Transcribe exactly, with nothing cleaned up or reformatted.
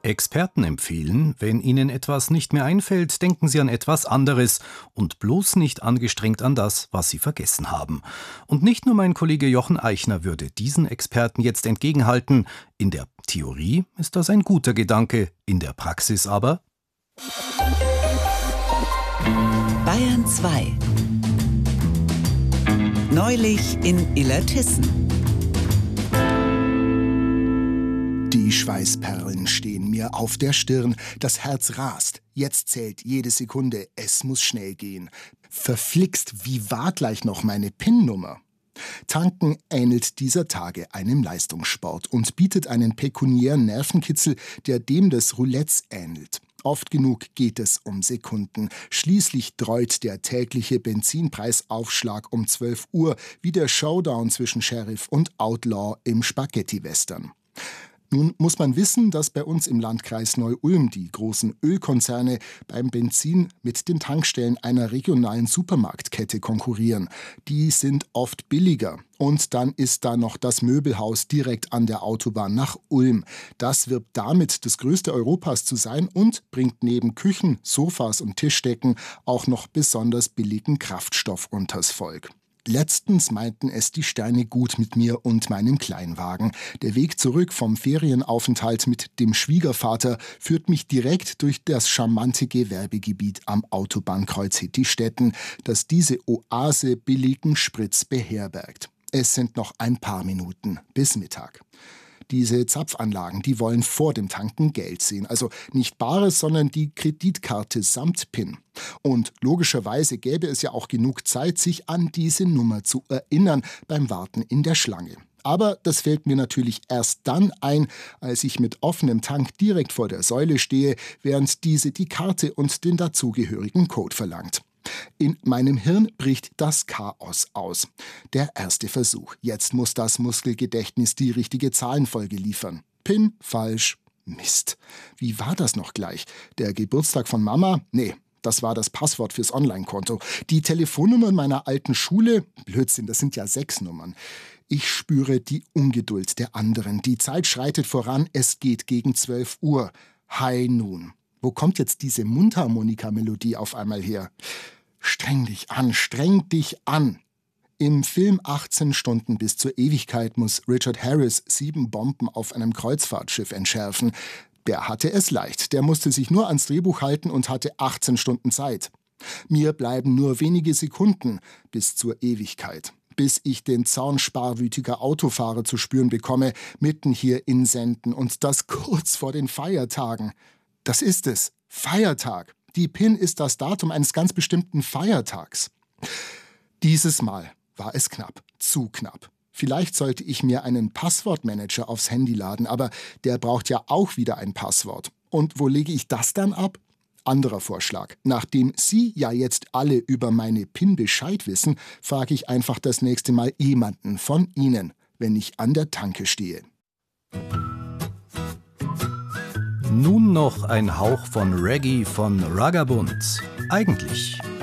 Experten empfehlen, wenn Ihnen etwas nicht mehr einfällt, denken Sie an etwas anderes und bloß nicht angestrengt an das, was Sie vergessen haben. Und nicht nur mein Kollege Jochen Eichner würde diesen Experten jetzt entgegenhalten. In der Theorie ist das ein guter Gedanke, in der Praxis aber... Bayern zwei. Neulich in Illertissen. Die Schweißperlen stehen mir auf der Stirn, das Herz rast. Jetzt zählt jede Sekunde, es muss schnell gehen. Verflixt, wie war gleich noch meine P I N-Nummer? Tanken ähnelt dieser Tage einem Leistungssport und bietet einen pekuniären Nervenkitzel, der dem des Roulettes ähnelt. Oft genug geht es um Sekunden. Schließlich dreut der tägliche Benzinpreisaufschlag um zwölf Uhr wie der Showdown zwischen Sheriff und Outlaw im Spaghetti-Western. Nun muss man wissen, dass bei uns im Landkreis Neu-Ulm die großen Ölkonzerne beim Benzin mit den Tankstellen einer regionalen Supermarktkette konkurrieren. Die sind oft billiger. Und dann ist da noch das Möbelhaus direkt an der Autobahn nach Ulm. Das wirbt damit, das größte Europas zu sein und bringt neben Küchen, Sofas und Tischdecken auch noch besonders billigen Kraftstoff unters Volk. Letztens meinten es die Sterne gut mit mir und meinem Kleinwagen. Der Weg zurück vom Ferienaufenthalt mit dem Schwiegervater führt mich direkt durch das charmante Gewerbegebiet am Autobahnkreuz Hittistetten, das diese Oase billigen Spritz beherbergt. Es sind noch ein paar Minuten bis Mittag. Diese Zapfanlagen, die wollen vor dem Tanken Geld sehen. Also nicht Bares, sondern die Kreditkarte samt P I N. Und logischerweise gäbe es ja auch genug Zeit, sich an diese Nummer zu erinnern beim Warten in der Schlange. Aber das fällt mir natürlich erst dann ein, als ich mit offenem Tank direkt vor der Säule stehe, während diese die Karte und den dazugehörigen Code verlangt. In meinem Hirn bricht das Chaos aus. Der erste Versuch. Jetzt muss das Muskelgedächtnis die richtige Zahlenfolge liefern. P I N falsch. Mist. Wie war das noch gleich? Der Geburtstag von Mama? Nee, das war das Passwort fürs Online-Konto. Die Telefonnummer meiner alten Schule? Blödsinn, das sind ja sechs Nummern. Ich spüre die Ungeduld der anderen. Die Zeit schreitet voran, es geht gegen zwölf Uhr. Hi nun. Wo kommt jetzt diese Mundharmonika-Melodie auf einmal her? Streng dich an, streng dich an. Im Film achtzehn Stunden bis zur Ewigkeit muss Richard Harris sieben Bomben auf einem Kreuzfahrtschiff entschärfen. Der hatte es leicht. Der musste sich nur ans Drehbuch halten und hatte achtzehn Stunden Zeit. Mir bleiben nur wenige Sekunden bis zur Ewigkeit. Bis ich den Zorn sparwütiger Autofahrer zu spüren bekomme, mitten hier in Senden und das kurz vor den Feiertagen. Das ist es. Feiertag. Die P I N ist das Datum eines ganz bestimmten Feiertags. Dieses Mal war es knapp. Zu knapp. Vielleicht sollte ich mir einen Passwortmanager aufs Handy laden, aber der braucht ja auch wieder ein Passwort. Und wo lege ich das dann ab? Anderer Vorschlag. Nachdem Sie ja jetzt alle über meine P I N Bescheid wissen, frage ich einfach das nächste Mal jemanden von Ihnen, wenn ich an der Tanke stehe. Nun noch ein Hauch von Reggae von Ragabund. Eigentlich